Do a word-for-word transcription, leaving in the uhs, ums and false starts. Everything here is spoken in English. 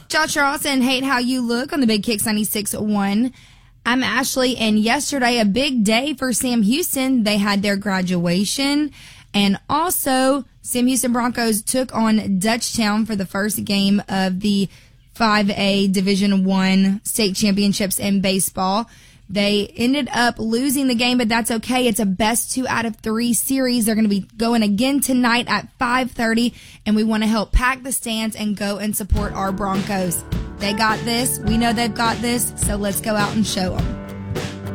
Josh Ross and Hate How You Look on the Big Kicks ninety-six point one. I'm Ashley, and yesterday, a big day for Sam Houston. They had their graduation, and also Sam Houston Broncos took on Dutchtown for the first game of the five A Division One state championships in baseball. They ended up losing the game, but that's okay. It's a best two out of three series. They're going to be going again tonight at five thirty, and we want to help pack the stands and go and support our Broncos. They got this. We know they've got this, so let's go out and show them.